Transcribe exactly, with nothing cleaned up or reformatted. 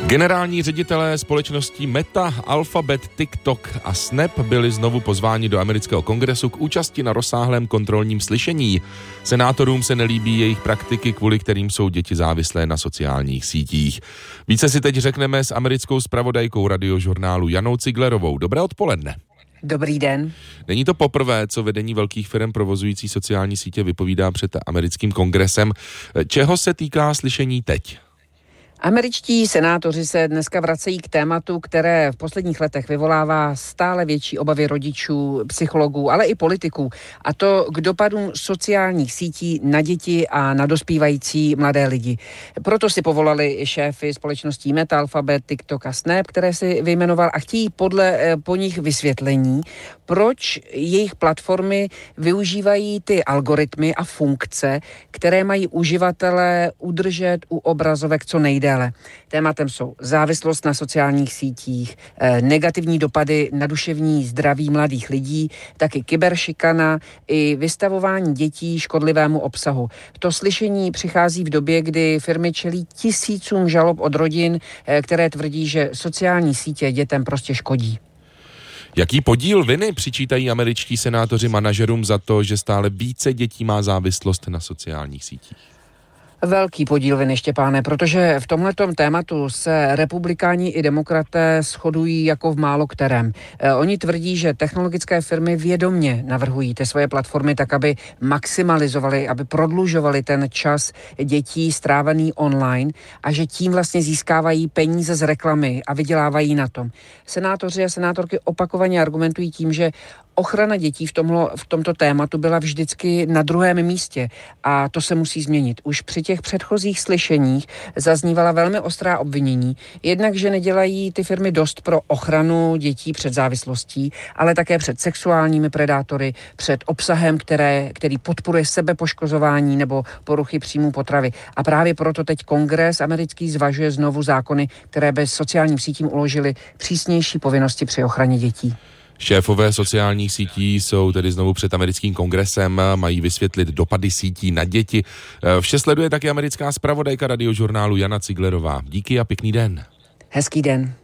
Generální ředitelé společností Meta, Alphabet, TikTok a Snap byli znovu pozváni do amerického kongresu k účasti na rozsáhlém kontrolním slyšení. Senátorům se nelíbí jejich praktiky, kvůli kterým jsou děti závislé na sociálních sítích. Více si teď řekneme s americkou zpravodajkou Radiožurnálu Janou Ciglerovou. Dobré odpoledne. Dobrý den. Není to poprvé, co vedení velkých firm provozující sociální sítě vypovídá před americkým kongresem. Čeho se týká slyšení teď? Američtí senátoři se dneska vracejí k tématu, které v posledních letech vyvolává stále větší obavy rodičů, psychologů, ale i politiků. A to k dopadům sociálních sítí na děti a na dospívající mladé lidi. Proto si povolali šéfy společností Meta, Alphabet, TikTok a Snap, které si vyjmenoval, a chtějí podle po nich vysvětlení, proč jejich platformy využívají ty algoritmy a funkce, které mají uživatelé udržet u obrazovek co nejdéle. Tématem jsou závislost na sociálních sítích, negativní dopady na duševní zdraví mladých lidí, taky kyberšikana i vystavování dětí škodlivému obsahu. To slyšení přichází v době, kdy firmy čelí tisícům žalob od rodin, které tvrdí, že sociální sítě dětem prostě škodí. Jaký podíl viny přičítají američtí senátoři manažerům za to, že stále více dětí má závislost na sociálních sítích? Velký podíl viny, Štěpáne, protože v tomhletom tématu se republikáni i demokraté shodují jako v málo kterém. Eh, oni tvrdí, že technologické firmy vědomě navrhují ty svoje platformy tak, aby maximalizovali, aby prodlužovali ten čas dětí strávený online a že tím vlastně získávají peníze z reklamy a vydělávají na tom. Senátoři a senátorky opakovaně argumentují tím, že ochrana dětí v, tomhle, v tomto tématu byla vždycky na druhém místě a to se musí změnit. Už při těch předchozích slyšeních zaznívala velmi ostrá obvinění, jednak, že nedělají ty firmy dost pro ochranu dětí před závislostí, ale také před sexuálními predátory, před obsahem, které, který podporuje sebepoškozování nebo poruchy příjmu potravy. A právě proto teď kongres americký zvažuje znovu zákony, které by sociálním sítím uložily přísnější povinnosti při ochraně dětí. Šéfové sociálních sítí jsou tedy znovu před americkým kongresem, mají vysvětlit dopady sítí na děti. Vše sleduje taky americká zpravodajka Radiožurnálu Jana Ciglerová. Díky a pěkný den. Hezký den.